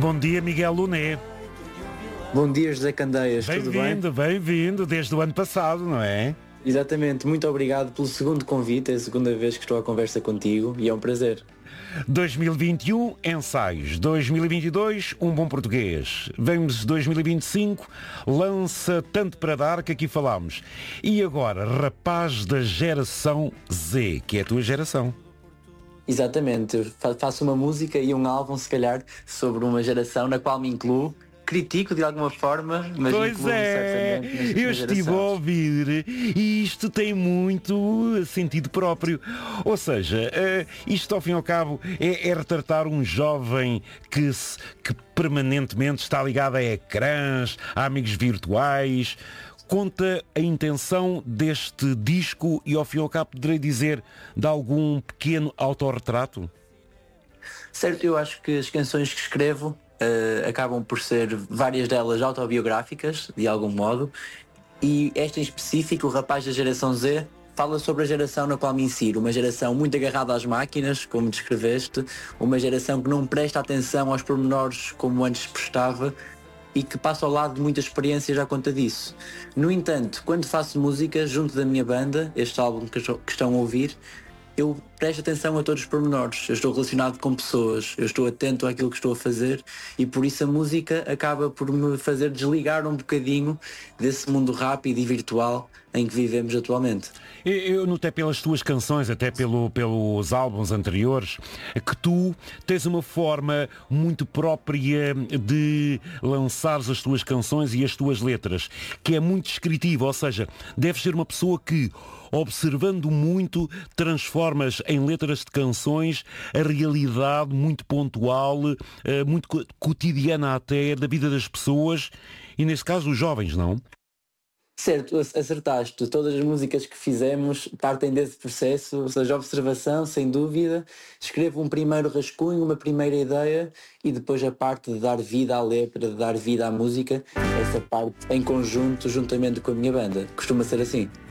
Bom dia, Miguel Luné. Bom dia, José Candeias, tudo bem? Bem-vindo, desde o ano passado, não é? Exatamente, muito obrigado pelo segundo convite, é a segunda vez que estou à conversa contigo e é um prazer. 2021, ensaios. 2022, um bom português. Vemos 2025, lança tanto para dar que aqui falámos. E agora, rapaz da geração Z, que é a tua geração. Exatamente, eu faço uma música e um álbum, se calhar, sobre uma geração na qual me incluo. Critico de alguma forma, mas Pois incluo é, certamente eu na estive a geração. ouvir e isto tem muito sentido próprio. Ou seja, isto ao fim e ao cabo é retratar um jovem que permanentemente está ligado a ecrãs, a amigos virtuais. Conta a intenção deste disco e ao fim e ao cabo poderei dizer de algum pequeno autorretrato? Certo, eu acho que as canções que escrevo acabam por ser várias delas autobiográficas, de algum modo, e esta em específico, o rapaz da geração Z, fala sobre a geração na qual me insiro, uma geração muito agarrada às máquinas, como descreveste, uma geração que não presta atenção aos pormenores como antes prestava e que passa ao lado de muitas experiências à conta disso. No entanto, quando faço música junto da minha banda, este álbum que estão a ouvir, eu presto atenção a todos os pormenores, eu estou relacionado com pessoas, eu estou atento àquilo que estou a fazer e por isso a música acaba por me fazer desligar um bocadinho desse mundo rápido e virtual em que vivemos atualmente. Eu notei pelas tuas canções, até pelos álbuns anteriores, que tu tens uma forma muito própria de lançares as tuas canções e as tuas letras, que é muito descritiva, ou seja, deves ser uma pessoa que, observando muito, transformas em letras de canções a realidade muito pontual, muito cotidiana até, da vida das pessoas, e nesse caso os jovens, não? Certo, acertaste. Todas as músicas que fizemos partem desse processo, ou seja, observação, sem dúvida. Escrevo um primeiro rascunho, uma primeira ideia e depois a parte de dar vida à letra, de dar vida à música, essa parte em conjunto, juntamente com a minha banda. Costuma ser assim.